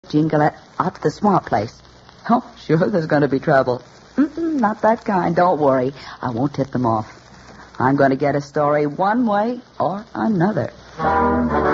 Jean Gillette out to the swamp place. Oh, sure there's going to be trouble. Not that kind. Don't worry. I won't tip them off. I'm going to get a story one way or another.